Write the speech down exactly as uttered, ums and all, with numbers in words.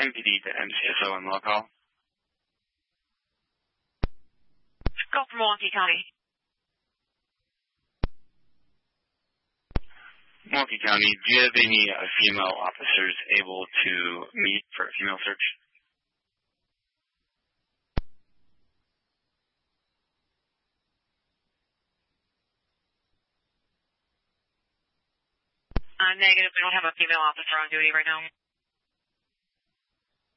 M P D to M C S O in law call. Go from Milwaukee County. Milwaukee County, do you have any uh, female officers able to meet for a female search? Uh, negative. We don't have a female officer on duty right now.